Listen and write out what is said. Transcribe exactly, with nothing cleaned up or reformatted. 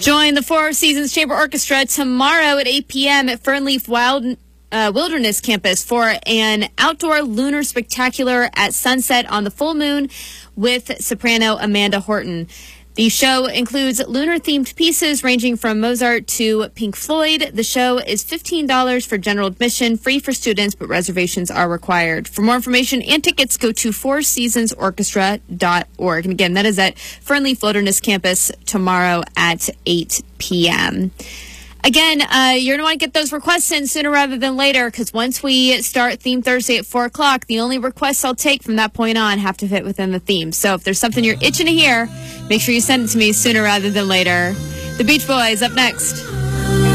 Join the Four Seasons Chamber Orchestra tomorrow at eight p.m. at Fernleaf Wild uh, Wilderness Campus for an outdoor lunar spectacular at sunset on the full moon with soprano Amanda Horton. The show includes lunar-themed pieces ranging from Mozart to Pink Floyd. The show is fifteen dollars for general admission, free for students, but reservations are required. For more information and tickets, go to four seasons orchestra dot org. And again, that is at Fernleaf Wilderness Campus tomorrow at eight p.m. Again, uh, you're going to want to get those requests in sooner rather than later, because once we start Theme Thursday at four o'clock, the only requests I'll take from that point on have to fit within the theme. So if there's something you're itching to hear, make sure you send it to me sooner rather than later. The Beach Boys up next.